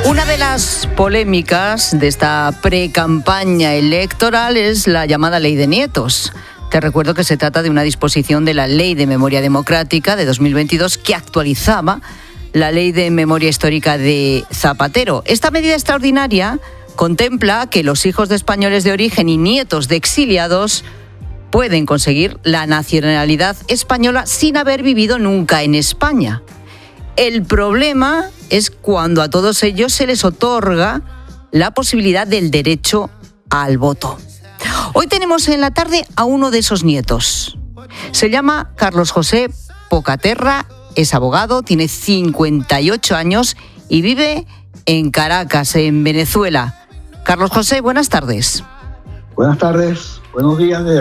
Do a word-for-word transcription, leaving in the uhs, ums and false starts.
Una de las polémicas de esta pre-campaña electoral es la llamada Ley de Nietos. Te recuerdo que se trata de una disposición de la Ley de Memoria Democrática de dos mil veintidós que actualizaba la Ley de Memoria Histórica de Zapatero. Esta medida extraordinaria contempla que los hijos de españoles de origen y nietos de exiliados pueden conseguir la nacionalidad española sin haber vivido nunca en España. El problema es cuando a todos ellos se les otorga la posibilidad del derecho al voto. Hoy tenemos en la tarde a uno de esos nietos. Se llama Carlos José Pocaterra, es abogado, tiene cincuenta y ocho años y vive en Caracas, en Venezuela. Carlos José, buenas tardes. Buenas tardes, buenos días.